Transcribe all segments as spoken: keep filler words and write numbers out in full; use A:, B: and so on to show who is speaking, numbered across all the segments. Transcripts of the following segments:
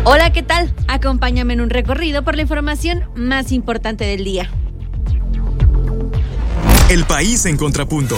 A: Hola, ¿qué tal? Acompáñame en un recorrido por la información más importante del día.
B: El país en contrapunto.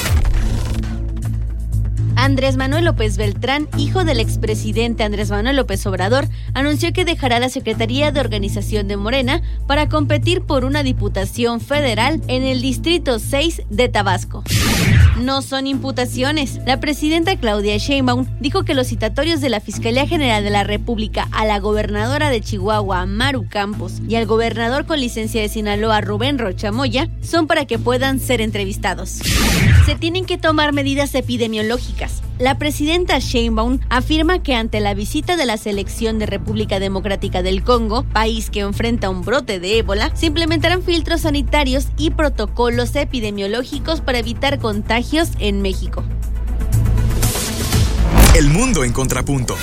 A: Andrés Manuel López Beltrán, hijo del expresidente Andrés Manuel López Obrador, anunció que dejará la Secretaría de Organización de Morena para competir por una diputación federal en el Distrito seis de Tabasco. No son imputaciones. La presidenta Claudia Sheinbaum dijo que los citatorios de la Fiscalía General de la República a la gobernadora de Chihuahua, Maru Campos, y al gobernador con licencia de Sinaloa, Rubén Rocha Moya, son para que puedan ser entrevistados. Se tienen que tomar medidas epidemiológicas. La presidenta Sheinbaum afirma que ante la visita de la selección de República Democrática del Congo, país que enfrenta un brote de ébola, se implementarán filtros sanitarios y protocolos epidemiológicos para evitar contagios en México.
B: El mundo en contrapunto.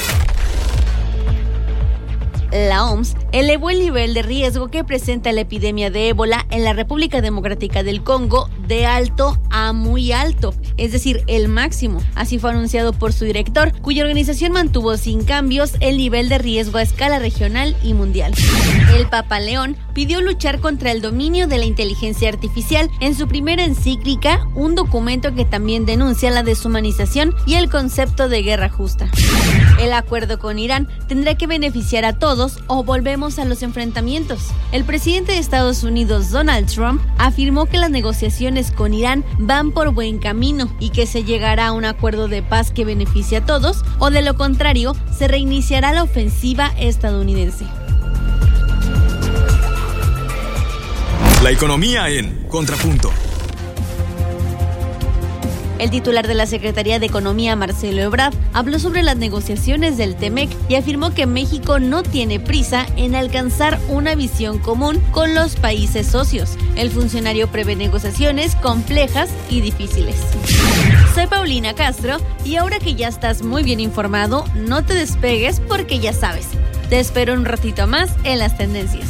A: La O M S elevó el nivel de riesgo que presenta la epidemia de ébola en la República Democrática del Congo de alto a muy alto, es decir, el máximo. Así fue anunciado por su director, cuya organización mantuvo sin cambios el nivel de riesgo a escala regional y mundial. El Papa León pidió luchar contra el dominio de la inteligencia artificial en su primera encíclica, un documento que también denuncia la deshumanización y el concepto de guerra justa. El acuerdo con Irán tendrá que beneficiar a todos o volvemos a los enfrentamientos. El presidente de Estados Unidos, Donald Trump, afirmó que las negociaciones con Irán van por buen camino y que se llegará a un acuerdo de paz que beneficie a todos, o de lo contrario, se reiniciará la ofensiva estadounidense.
B: La economía en contrapunto.
A: El titular de la Secretaría de Economía, Marcelo Ebrard, habló sobre las negociaciones del T-MEC y afirmó que México no tiene prisa en alcanzar una visión común con los países socios. El funcionario prevé negociaciones complejas y difíciles. Soy Paulina Castro y ahora que ya estás muy bien informado, no te despegues porque ya sabes. Te espero un ratito más en las tendencias.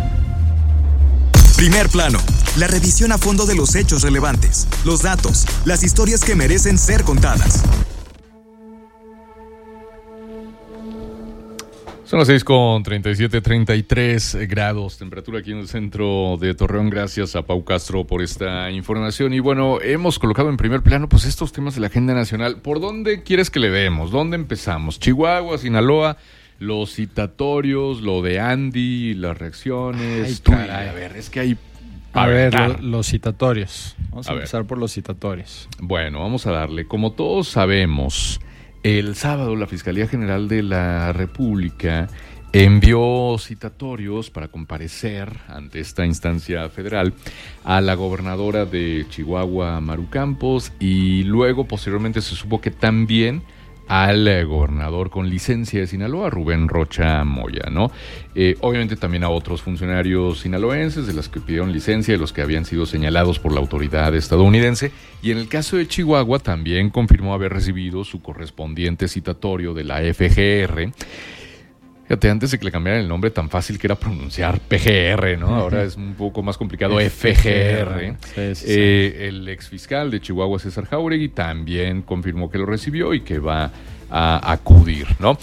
B: Primer plano. La revisión a fondo de los hechos relevantes, los datos, las historias que merecen ser contadas.
C: Son las seis con treinta y siete, treinta y tres grados, temperatura aquí en el centro de Torreón. Gracias a Pau Castro por esta información. Y bueno, hemos colocado en primer plano pues estos temas de la agenda nacional. ¿Por dónde quieres que le demos? ¿Dónde empezamos? Chihuahua, Sinaloa, los citatorios, lo de Andy, las reacciones.
D: Ay,
C: Tú,
D: caray.
C: a ver, es que hay...
D: A, a ver, lo, los citatorios. Vamos a,
C: a
D: empezar
C: ver.
D: por los citatorios.
C: Bueno, vamos a darle. Como todos sabemos, el sábado la Fiscalía General de la República envió citatorios para comparecer ante esta instancia federal a la gobernadora de Chihuahua, Maru Campos, y luego posteriormente se supo que también al eh, gobernador con licencia de Sinaloa, Rubén Rocha Moya, ¿no? Eh, obviamente también a otros funcionarios sinaloenses, de los que pidieron licencia, de los que habían sido señalados por la autoridad estadounidense, y en el caso de Chihuahua también confirmó haber recibido su correspondiente citatorio de la F G R. Fíjate, antes de que le cambiaran el nombre tan fácil que era pronunciar P G R, ¿no? Ahora es un poco más complicado, F G R.
D: Sí, sí,
C: eh,
D: sí.
C: El exfiscal de Chihuahua, César Jauregui, también confirmó que lo recibió y que va a acudir, ¿no?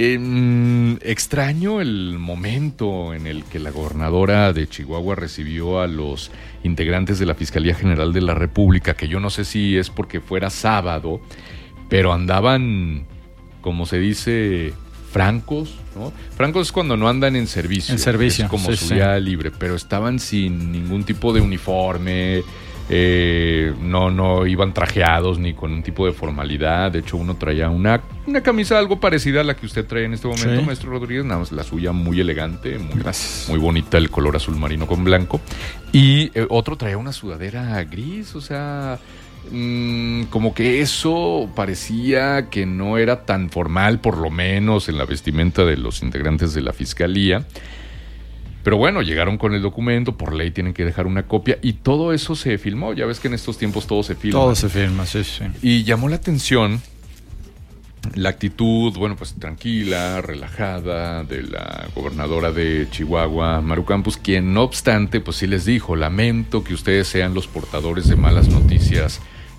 C: Eh, extraño el momento en el que la gobernadora de Chihuahua recibió a los integrantes de la Fiscalía General de la República, que yo no sé si es porque fuera sábado, pero andaban, como se dice, francos, ¿no? Francos es cuando no andan en servicio.
D: En servicio,
C: es como
D: sí,
C: su
D: sí.
C: día libre, pero estaban sin ningún tipo de uniforme, eh, no, no iban trajeados ni con un tipo de formalidad. De hecho, uno traía una, una camisa algo parecida a la que usted trae en este momento,
D: Sí.
C: maestro Rodríguez, nada más la suya muy elegante, muy,
D: Gracias.
C: muy bonita, el color azul marino con blanco. Y eh, otro traía una sudadera gris, o sea... Mm, como que eso parecía que no era tan formal, por lo menos en la vestimenta de los integrantes de la fiscalía. Pero bueno, llegaron con el documento, por ley tienen que dejar una copia y todo eso se filmó. Ya ves que en estos tiempos todo se filma.
D: Todo se filma, sí, sí.
C: Y llamó la atención la actitud, bueno, pues tranquila, relajada de la gobernadora de Chihuahua, Maru Campos, quien no obstante, pues sí les dijo: lamento que ustedes sean los portadores de malas noticias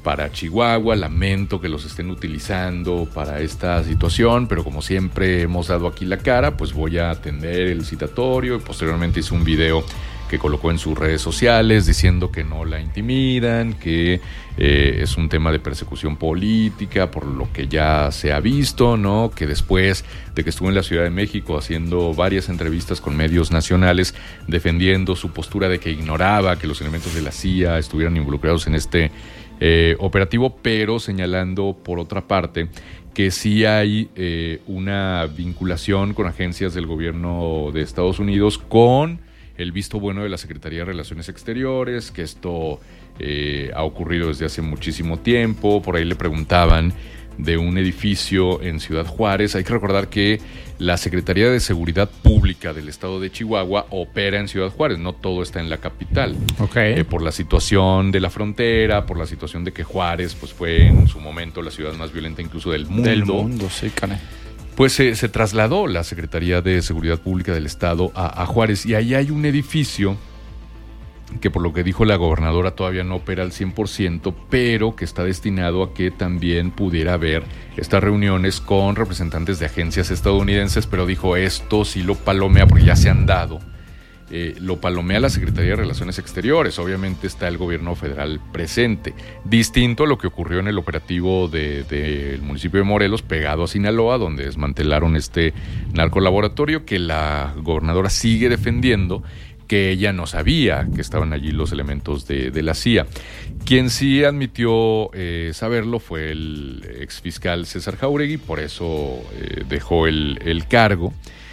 C: para Chihuahua, lamento que los estén utilizando para esta situación, pero como siempre hemos dado aquí la cara, pues voy a atender el citatorio. Y posteriormente hice un video que colocó en sus redes sociales diciendo que no la intimidan, que eh, es un tema de persecución política por lo que ya se ha visto, ¿no? Que después de que estuvo en la Ciudad de México haciendo varias entrevistas con medios nacionales defendiendo su postura de que ignoraba que los elementos de la C I A estuvieran involucrados en este eh, operativo, pero señalando por otra parte que sí hay eh, una vinculación con agencias del gobierno de Estados Unidos con el visto bueno de la Secretaría de Relaciones Exteriores, que esto eh, ha ocurrido desde hace muchísimo tiempo. Por ahí le preguntaban de un edificio en Ciudad Juárez. Hay que recordar que la Secretaría de Seguridad Pública del Estado de Chihuahua opera en Ciudad Juárez, no todo está en la capital.
D: Okay.
C: Eh, por la situación de la frontera, por la situación de que Juárez pues, fue en su momento la ciudad más violenta incluso del mundo.
D: Del mundo, sí, caray.
C: Pues se, se trasladó la Secretaría de Seguridad Pública del Estado a, a Juárez, y ahí hay un edificio que, por lo que dijo la gobernadora, todavía no opera al cien por ciento, pero que está destinado a que también pudiera haber estas reuniones con representantes de agencias estadounidenses, pero dijo esto sí lo palomea porque ya se han dado. Eh, lo palomea la Secretaría de Relaciones Exteriores. Obviamente está el gobierno federal presente. Distinto a lo que ocurrió en el operativo del de, de municipio de Morelos, pegado a Sinaloa, donde desmantelaron este narcolaboratorio, que la gobernadora sigue defendiendo que ella no sabía que estaban allí los elementos de, de la C I A. Quien sí admitió eh, saberlo fue el exfiscal César Jáuregui, por eso eh, dejó el, el cargo.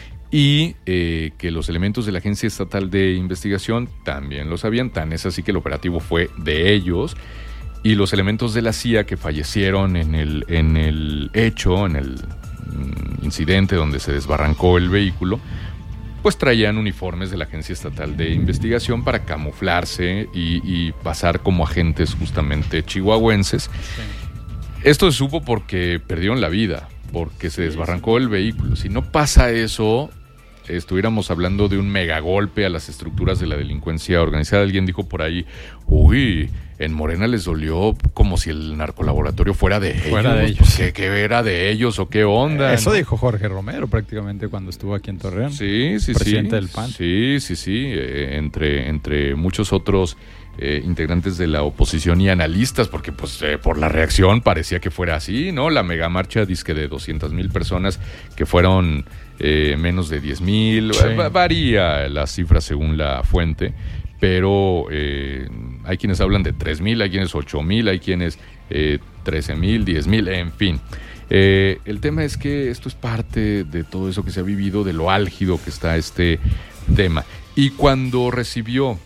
C: Y eh, que los elementos de la Agencia Estatal de Investigación también lo sabían, tan es así que el operativo fue de ellos, y los elementos de la C I A que fallecieron en el, en el hecho, en el mm, incidente donde se desbarrancó el vehículo, pues traían uniformes de la Agencia Estatal de Investigación para camuflarse y, y pasar como agentes justamente chihuahuenses. Sí. Esto se supo porque perdieron la vida, porque se desbarrancó el vehículo. Si no pasa eso, estuviéramos hablando de un megagolpe a las estructuras de la delincuencia organizada. Alguien dijo por ahí, uy, en Morena les dolió como si el narcolaboratorio fuera de
D: fuera
C: ellos.
D: De ellos.
C: ¿Qué, ¿Qué era de ellos o qué onda?
D: Eso
C: ¿no?
D: dijo Jorge Romero prácticamente cuando estuvo aquí en Torreón.
C: Sí, sí,
D: presidente
C: sí.
D: del P A N.
C: Sí, sí, sí. Eh, entre, entre muchos otros eh, integrantes de la oposición y analistas, porque pues eh, por la reacción parecía que fuera así, ¿no? La megamarcha disque de doscientas mil personas que fueron eh, menos de diez mil. Sí. Va, varía la cifra según la fuente, pero eh, hay quienes hablan de tres mil, hay quienes ocho mil, hay quienes eh, trece mil, diez mil, en fin. Eh, el tema es que esto es parte de todo eso que se ha vivido, de lo álgido que está este tema. Y cuando recibió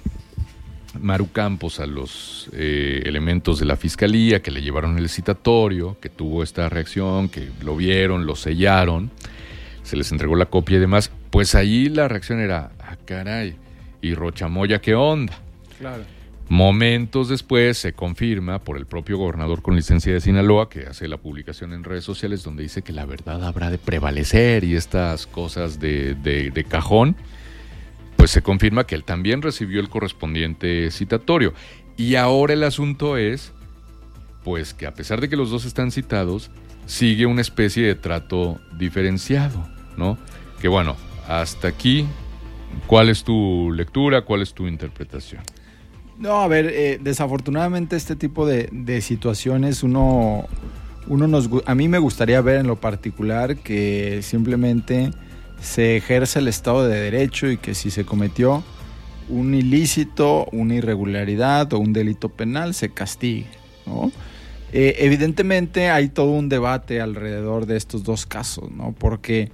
C: Maru Campos a los eh, elementos de la Fiscalía que le llevaron el citatorio, que tuvo esta reacción, que lo vieron, lo sellaron, se les entregó la copia y demás, pues ahí la reacción era, ah, caray, ¿y Rochamoya qué onda?
D: Claro.
C: Momentos después se confirma por el propio gobernador con licencia de Sinaloa, que hace la publicación en redes sociales donde dice que la verdad habrá de prevalecer y estas cosas de, de, de cajón, pues se confirma que él también recibió el correspondiente citatorio. Y ahora el asunto es, pues que a pesar de que los dos están citados, sigue una especie de trato diferenciado, ¿no? Que bueno, hasta aquí, ¿cuál es tu lectura? ¿Cuál es tu interpretación?
D: No, a ver, eh, desafortunadamente este tipo de, de situaciones uno, uno nos, a mí me gustaría ver en lo particular que simplemente se ejerce el Estado de Derecho y que si se cometió un ilícito, una irregularidad o un delito penal se castigue, ¿no? Eh, evidentemente hay todo un debate alrededor de estos dos casos, ¿no? Porque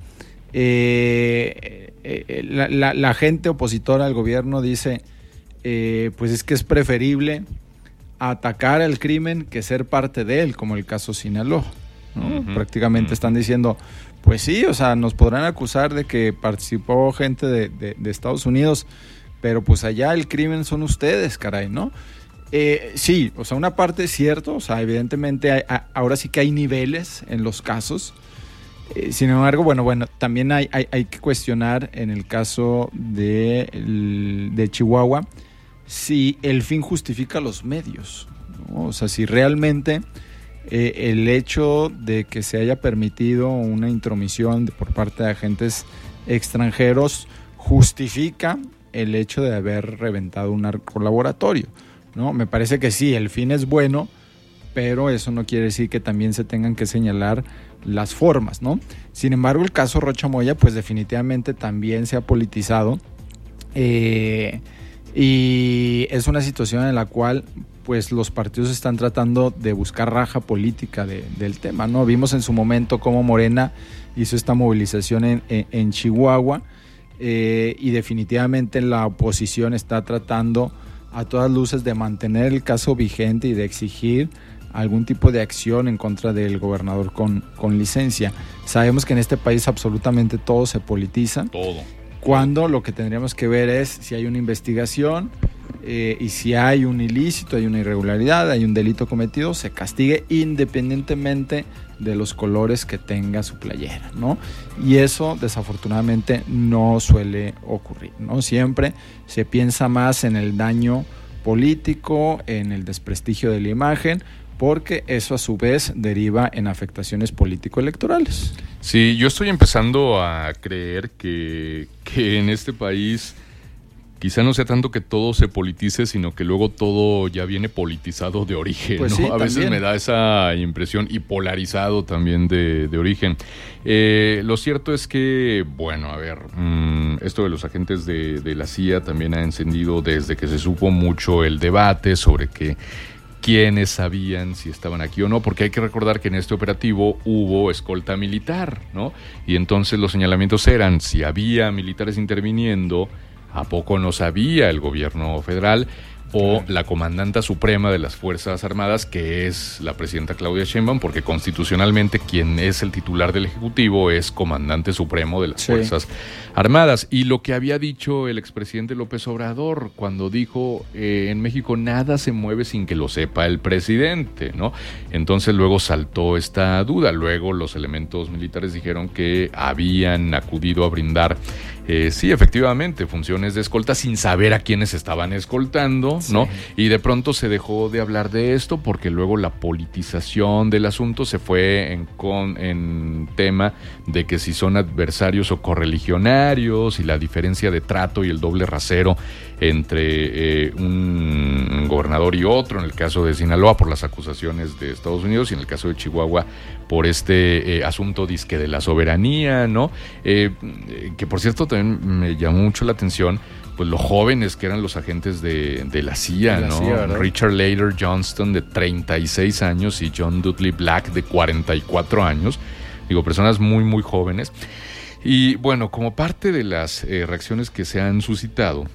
D: eh, eh, la, la, la gente opositora al gobierno dice, eh, pues es que es preferible atacar al crimen que ser parte de él, como el caso Sinaloa, ¿no? Uh-huh. Prácticamente uh-huh. están diciendo, pues sí, o sea, nos podrán acusar de que participó gente de, de, de Estados Unidos, pero pues allá el crimen son ustedes, caray, ¿no? Eh, sí, o sea, una parte es cierto, o sea, evidentemente hay, a, ahora sí que hay niveles en los casos. Eh, sin embargo, bueno, bueno, también hay, hay, hay que cuestionar en el caso de, el, de Chihuahua si el fin justifica los medios, ¿no? O sea, si realmente eh, el hecho de que se haya permitido una intromisión de, por parte de agentes extranjeros justifica el hecho de haber reventado un narcolaboratorio, ¿no? Me parece que sí, el fin es bueno, pero eso no quiere decir que también se tengan que señalar las formas, ¿no? Sin embargo, el caso Rocha Moya, pues definitivamente también se ha politizado eh, y es una situación en la cual pues los partidos están tratando de buscar raja política de, del tema, ¿no? Vimos en su momento cómo Morena hizo esta movilización en, en, en Chihuahua eh, y definitivamente la oposición está tratando a todas luces de mantener el caso vigente y de exigir algún tipo de acción en contra del gobernador con, con licencia. Sabemos que en este país absolutamente todo se politiza.
C: Todo.
D: Cuando lo que tendríamos que ver es si hay una investigación eh, y si hay un ilícito, hay una irregularidad, hay un delito cometido, se castigue independientemente de los colores que tenga su playera, ¿no? Y eso desafortunadamente no suele ocurrir, ¿no? Siempre se piensa más en el daño político, en el desprestigio de la imagen, porque eso a su vez deriva en afectaciones político-electorales.
C: Sí, yo estoy empezando a creer que, que en este país quizá no sea tanto que todo se politice, sino que luego todo ya viene politizado de origen,
D: pues
C: ¿no?
D: sí,
C: a veces
D: también
C: me da esa impresión, y polarizado también de, de origen. Eh, lo cierto es que, bueno, a ver, mmm, esto de los agentes de, de la C I A también ha encendido desde que se supo mucho el debate sobre que quiénes sabían si estaban aquí o no, porque hay que recordar que en este operativo hubo escolta militar, ¿no? Y entonces los señalamientos eran si había militares interviniendo, ¿a poco no sabía el gobierno federal? O la comandanta suprema de las Fuerzas Armadas, que es la presidenta Claudia Sheinbaum, porque constitucionalmente quien es el titular del Ejecutivo es comandante supremo de las sí. Fuerzas Armadas. Y lo que había dicho el expresidente López Obrador cuando dijo eh, en México nada se mueve sin que lo sepa el presidente, ¿no? Entonces luego saltó esta duda. Luego los elementos militares dijeron que habían acudido a brindar Eh, sí, efectivamente, funciones de escolta sin saber a quiénes estaban escoltando, sí. ¿no? Y de pronto se dejó de hablar de esto porque luego la politización del asunto se fue en, con, en tema de que si son adversarios o correligionarios y la diferencia de trato y el doble rasero entre eh, un gobernador y otro, en el caso de Sinaloa por las acusaciones de Estados Unidos y en el caso de Chihuahua por este eh, asunto disque de la soberanía, ¿no? Eh, que por cierto también me llamó mucho la atención, pues los jóvenes que eran los agentes de, de la C I A, de la ¿no? C I A, Richard Lader Johnston de treinta y seis años y John Dudley Black de cuarenta y cuatro años, digo, personas muy muy jóvenes. Y bueno, como parte de las eh, reacciones que se han suscitado,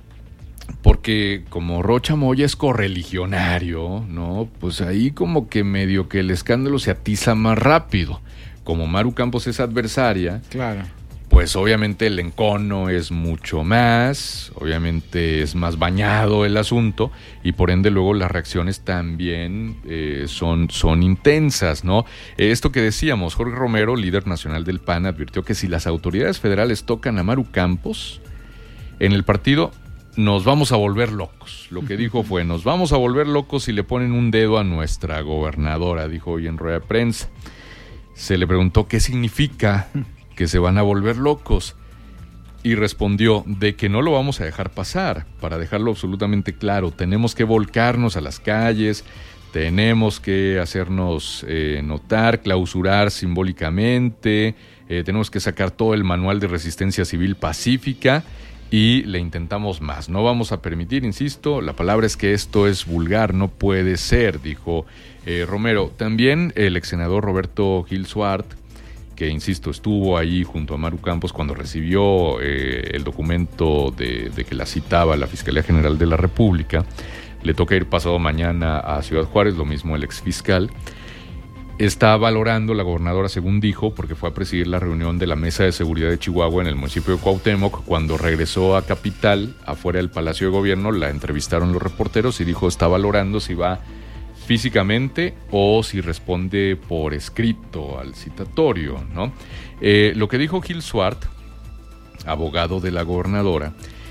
C: porque como Rocha Moya es correligionario, ¿no? Pues ahí como que medio que el escándalo se atiza más rápido. Como Maru Campos es adversaria,
D: claro,
C: pues obviamente el encono es mucho más, obviamente es más bañado el asunto y por ende luego las reacciones también eh, son, son intensas, ¿no? Eh, esto que decíamos, Jorge Romero, líder nacional del P A N, advirtió que si las autoridades federales tocan a Maru Campos, en el partido nos vamos a volver locos. Lo que dijo fue, nos vamos a volver locos si le ponen un dedo a nuestra gobernadora, dijo hoy en rueda de prensa. Se le preguntó qué significa que se van a volver locos y respondió de que no lo vamos a dejar pasar. Para dejarlo absolutamente claro, tenemos que volcarnos a las calles, tenemos que hacernos eh, notar, clausurar simbólicamente, eh, tenemos que sacar todo el manual de resistencia civil pacífica y le intentamos más. No vamos a permitir, insisto, la palabra es que esto es vulgar, no puede ser, dijo eh, Romero. También el ex senador Roberto Gil Suart, que insisto, estuvo ahí junto a Maru Campos cuando recibió eh, el documento de, de que la citaba la Fiscalía General de la República. Le toca ir pasado mañana a Ciudad Juárez, lo mismo el exfiscal. Está valorando la gobernadora, según dijo, porque fue a presidir la reunión de la Mesa de Seguridad de Chihuahua en el municipio de Cuauhtémoc. Cuando regresó a Capital, afuera del Palacio de Gobierno, la entrevistaron los reporteros y dijo está valorando si va físicamente o si responde por escrito al citatorio, ¿no? Eh, lo que dijo Gil Suart, abogado de la gobernadora,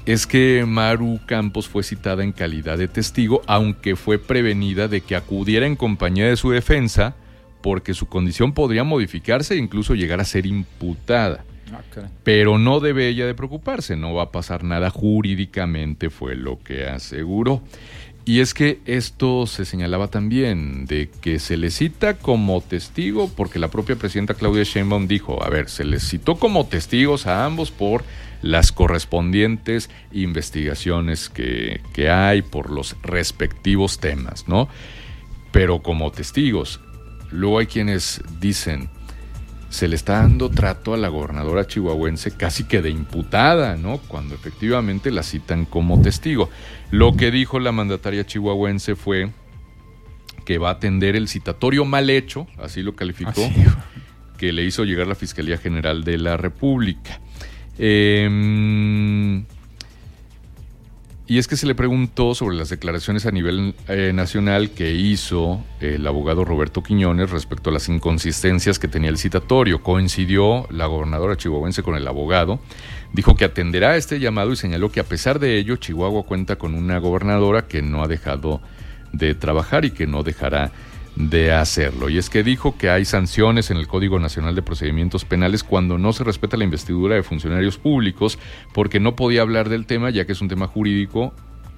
C: es que Maru Campos fue citada en calidad de testigo, aunque fue prevenida de que acudiera en compañía de su defensa, porque su condición podría modificarse e incluso llegar a ser imputada.
D: Okay.
C: Pero no debe ella de preocuparse, no va a pasar nada jurídicamente, fue lo que aseguró. Y es que esto se señalaba también, de que se le cita como testigo, porque la propia presidenta Claudia Sheinbaum dijo, a ver, se les citó como testigos a ambos por las correspondientes investigaciones que, que hay, por los respectivos temas, ¿no? Pero como testigos. Luego hay quienes dicen, se le está dando trato a la gobernadora chihuahuense casi que de imputada, ¿no? Cuando efectivamente la citan como testigo. Lo que dijo la mandataria chihuahuense fue que va a atender el citatorio mal hecho, así lo calificó,
D: así.
C: que le hizo llegar la Fiscalía General de la República. Eh, y es que se le preguntó sobre las declaraciones a nivel eh, nacional que hizo el abogado Roberto Quiñones respecto a las inconsistencias que tenía el citatorio. Coincidió la gobernadora chihuahuense con el abogado, dijo que atenderá este llamado y señaló que a pesar de ello, Chihuahua cuenta con una gobernadora que no ha dejado de trabajar y que no dejará de hacerlo. Y es que dijo que hay sanciones en el Código Nacional de Procedimientos Penales cuando no se respeta la investidura de funcionarios públicos, porque no podía hablar del tema ya que es un tema jurídico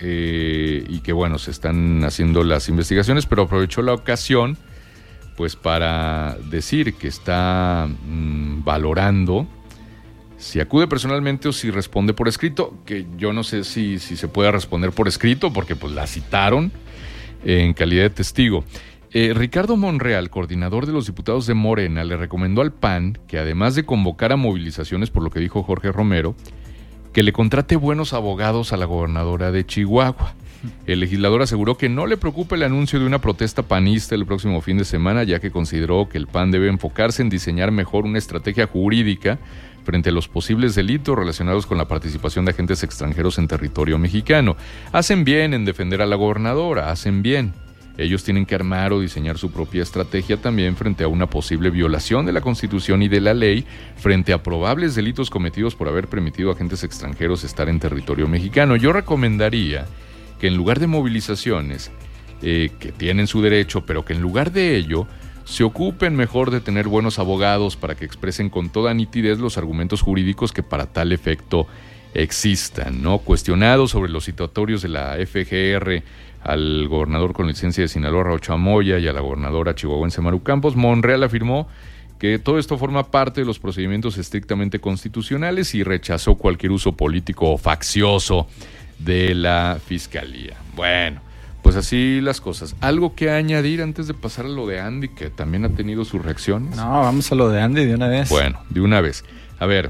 C: eh, y que bueno, se están haciendo las investigaciones, pero aprovechó la ocasión pues para decir que está mmm, valorando si acude personalmente o si responde por escrito, que yo no sé si, si se puede responder por escrito porque pues la citaron en calidad de testigo. Eh, Ricardo Monreal, coordinador de los diputados de Morena, le recomendó al P A N que además de convocar a movilizaciones, por lo que dijo Jorge Romero, que le contrate buenos abogados a la gobernadora de Chihuahua. El legislador aseguró que no le preocupa el anuncio de una protesta panista el próximo fin de semana, ya que consideró que el P A N debe enfocarse en diseñar mejor una estrategia jurídica frente a los posibles delitos relacionados con la participación de agentes extranjeros en territorio mexicano. Hacen bien en defender a la gobernadora, hacen bien. Ellos tienen que armar o diseñar su propia estrategia también frente a una posible violación de la Constitución y de la ley, frente a probables delitos cometidos por haber permitido a agentes extranjeros estar en territorio mexicano. Yo recomendaría que en lugar de movilizaciones, eh, que tienen su derecho, pero que en lugar de ello se ocupen mejor de tener buenos abogados para que expresen con toda nitidez los argumentos jurídicos que para tal efecto existan, ¿no? Cuestionado sobre los citatorios de la F G R al gobernador con licencia de Sinaloa, Raúl Chamoya, y a la gobernadora chihuahuense Maru Campos, Monreal afirmó que todo esto forma parte de los procedimientos estrictamente constitucionales y rechazó cualquier uso político o faccioso de la Fiscalía. Bueno, pues así las cosas. ¿Algo que añadir antes de pasar a lo de Andy, que también ha tenido sus reacciones?
D: No, vamos a lo de Andy de una vez.
C: Bueno, de una vez. A ver.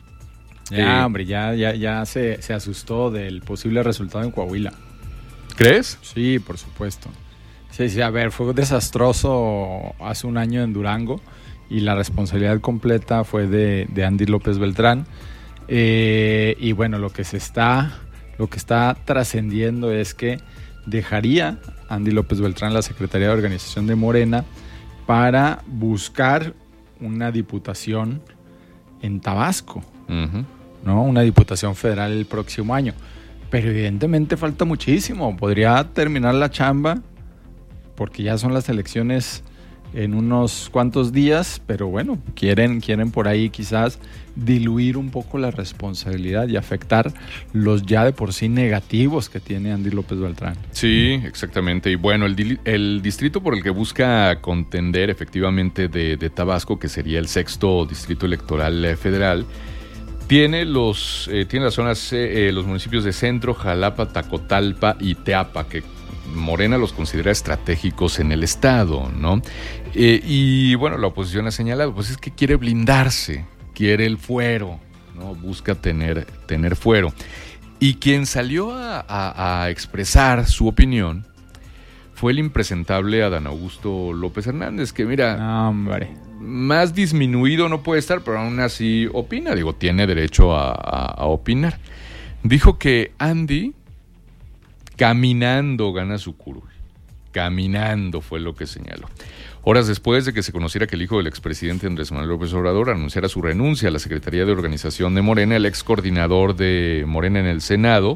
D: Ya,
C: eh,
D: hombre, ya, ya, ya se, se asustó del posible resultado en Coahuila.
C: ¿Crees?
D: Sí, por supuesto. Sí, sí, a ver, fue desastroso hace un año en Durango y la responsabilidad completa fue de, de Andy López Beltrán. Eh, y bueno, lo que se está, lo que está trascendiendo es que dejaría Andy López Beltrán la Secretaría de Organización de Morena para buscar una diputación en Tabasco,
C: Uh-huh.
D: ¿no? Una diputación federal el próximo año. Pero evidentemente falta muchísimo. Podría terminar la chamba porque ya son las elecciones en unos cuantos días, pero bueno, quieren, quieren por ahí quizás diluir un poco la responsabilidad y afectar los ya de por sí negativos que tiene Andy López Beltrán.
C: Sí, exactamente. Y bueno, el, di- el distrito por el que busca contender efectivamente de, de Tabasco, que sería el sexto distrito electoral eh, federal, tiene los eh, tiene las zonas, eh, los municipios de Centro, Jalapa, Tacotalpa y Teapa, que Morena los considera estratégicos en el estado, ¿no? Eh, y bueno, la oposición ha señalado, pues es que quiere blindarse, quiere el fuero, ¿no? Busca tener, tener fuero. Y quien salió a, a, a expresar su opinión fue el impresentable Adán Augusto López Hernández, que mira,
D: No, hombre.
C: más disminuido no puede estar, pero aún así opina, digo, tiene derecho a, a, a opinar. Dijo que Andy caminando gana su curul. Caminando fue lo que señaló. Horas después de que se conociera que el hijo del expresidente Andrés Manuel López Obrador anunciara su renuncia a la Secretaría de Organización de Morena, el ex coordinador de Morena en el Senado,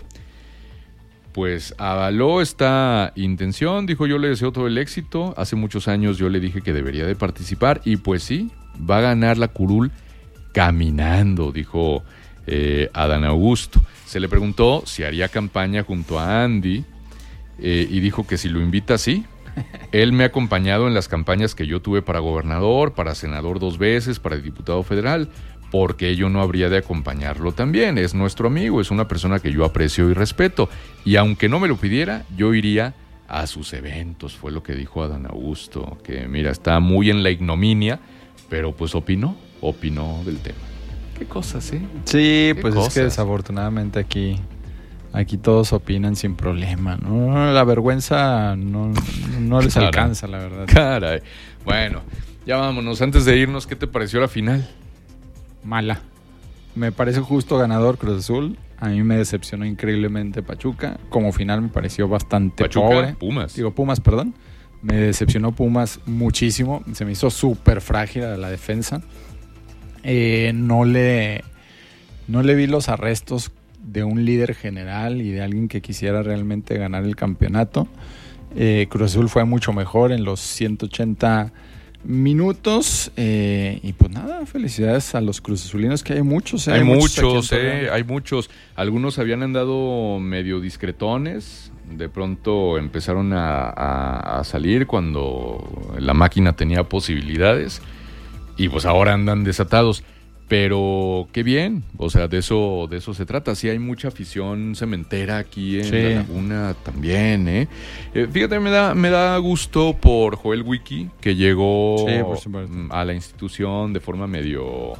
C: pues avaló esta intención, dijo: yo le deseo todo el éxito, hace muchos años yo le dije que debería de participar y pues sí, va a ganar la curul caminando, dijo eh, Adán Augusto. Se le preguntó si haría campaña junto a Andy eh, y dijo que si lo invita, sí. Él me ha acompañado en las campañas que yo tuve para gobernador, para senador dos veces, para diputado federal. ¿Por qué yo no habría de acompañarlo también? Es nuestro amigo, es una persona que yo aprecio y respeto. Y aunque no me lo pidiera, yo iría a sus eventos, fue lo que dijo Adán Augusto. Que mira, está muy en la ignominia, pero pues opinó, opinó del tema. Qué cosas, ¿eh?
D: Sí,
C: Qué
D: pues
C: cosas.
D: es que desafortunadamente aquí, aquí todos opinan sin problema, ¿no? La vergüenza no, no les
C: Caray.
D: alcanza, la verdad.
C: Caray. Bueno, ya vámonos. Antes de irnos, ¿qué te pareció la final?
D: Mala. Me parece justo ganador Cruz Azul. A mí me decepcionó increíblemente Pachuca. Como final me pareció bastante
C: Pachuca,
D: pobre.
C: Pumas.
D: Digo, Pumas, perdón. Me decepcionó Pumas muchísimo. Se me hizo súper frágil a la defensa. Eh, no le no le vi los arrestos de un líder general y de alguien que quisiera realmente ganar el campeonato. Eh, Cruz Azul fue mucho mejor en los ciento ochenta minutos eh, y pues nada, felicidades a los cruzazulinos, que hay muchos. Eh,
C: Hay
D: muchos aquí en
C: muchos, eh,
D: Torreón.
C: hay muchos. Algunos habían andado medio discretones. De pronto empezaron a, a, a salir cuando la máquina tenía posibilidades. Y pues ahora andan desatados. Pero qué bien, o sea, de eso de eso se trata. Sí hay mucha afición cementera aquí en
D: Sí.
C: La Laguna también, ¿eh? Eh, Fíjate, me da, me da gusto por Joel Wiki, que llegó
D: Sí, por supuesto.
C: mm, a la institución de forma medio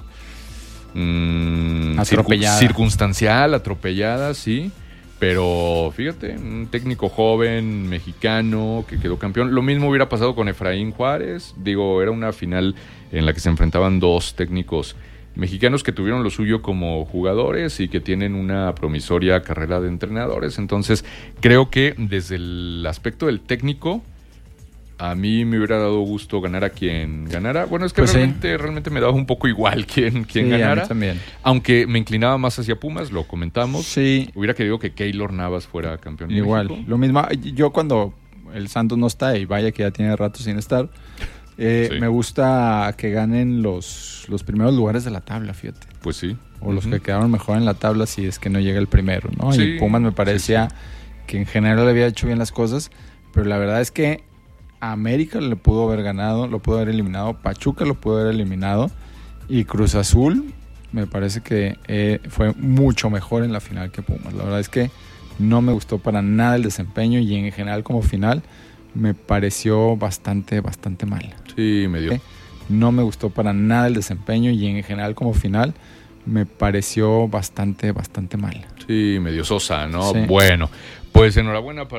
C: mm,
D: Atropellada.
C: circun- circunstancial, atropellada, sí. Pero fíjate, un técnico joven, mexicano, que quedó campeón. Lo mismo hubiera pasado con Efraín Juárez. Digo, era una final en la que se enfrentaban dos técnicos mexicanos que tuvieron lo suyo como jugadores y que tienen una promisoria carrera de entrenadores. Entonces, creo que desde el aspecto del técnico, a mí me hubiera dado gusto ganar a quien ganara. Bueno, es que
D: Pues sí.
C: realmente, realmente me daba un poco igual quién, quién
D: Sí, a mí
C: ganara.
D: también.
C: Aunque me inclinaba más hacia Pumas, lo comentamos.
D: Sí,
C: Hubiera querido que Keylor Navas fuera campeón de
D: igual.
C: México.
D: Lo mismo, yo cuando el Santos no está, y vaya que ya tiene rato sin estar, eh,
C: Sí.
D: me gusta que ganen los, los primeros lugares de la tabla, fíjate.
C: Pues sí.
D: O los
C: Ujú.
D: que quedaron mejor en la tabla si es que no llega el primero, ¿no?
C: Sí,
D: Y Pumas me parecía
C: sí,
D: que en general le había hecho bien las cosas, pero la verdad es que a América le pudo haber ganado, lo pudo haber eliminado, Pachuca lo pudo haber eliminado, y Cruz Azul me parece que eh, fue mucho mejor en la final que Pumas. La verdad es que no me gustó para nada el desempeño, y en general como final me pareció bastante, bastante mal.
C: Sí, me dio.
D: No me gustó para nada el desempeño, y en general como final me pareció bastante, bastante mal.
C: Sí, medio sosa, ¿no?
D: Sí.
C: Bueno, pues enhorabuena para